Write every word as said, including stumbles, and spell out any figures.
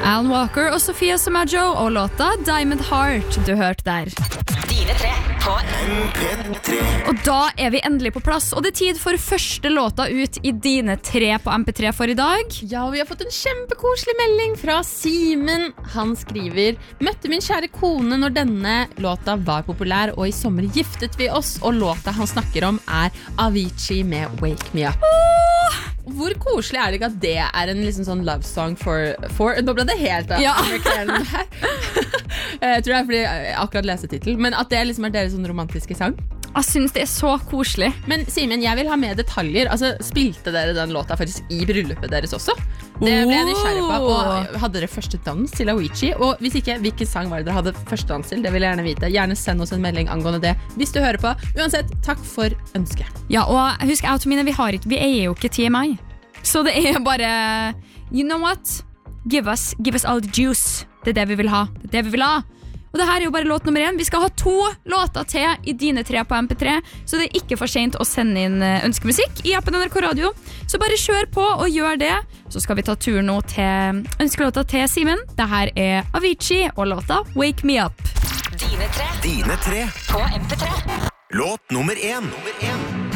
Alan Walker og Sofia Samaggio og låta Diamond Heart du hørte der. Dine tre på M P tre. Og da er vi endelig på plass, og det er tid for første låta ut i Dine tre på M P tre for i dag. Ja, vi har fått en kjempekoselig melding fra Simen. Han skriver: Møtte min kjære kone når denne låta var populær, og i sommer giftet vi oss, og låta han snakker om er Avicii med Wake Me Up. Åh! Hvor koselig er det ikke at det er en liksom sånn love song for, for Nå ble det helt Ja. amerikaneren her. Jeg tror det er fordi jeg akkurat leste titel, men at det liksom er deres sånn romantiske sang. Jeg synes det er så koselig. Men Simen, jeg vil ha med detaljer. Altså, spilte dere den låta faktisk i bryllupet deres også? Det ble jeg nysgjerrig på. Og hadde dere første dans til Avicii? Og hvis ikke, hvilken sang var det dere hadde første dans til? Det vil jeg gjerne vite. Gjerne send oss en melding angående det hvis du hører på. Uansett, takk for ønsket. Ja, og husk, jeg og Tomine, vi, har ikke, vi eier jo ikke T M I. Så det er bare, you know what? Give us, give us all the juice. Det er det vi vil ha. Det er det vi vil ha. Og det her er jo bare låt nummer én. Vi skal ha to låter til i Dine tre på M P tre, så det er ikke for sent å sende inn ønskemusikk i appen N R K Radio. Så bare kjør på og gjør det. Så skal vi ta tur nå til ønskelåta til Simen. Det her er Avicii og låta Wake Me Up. Dine tre Dine tre. på M P tre. Låt nummer én. Nummer én.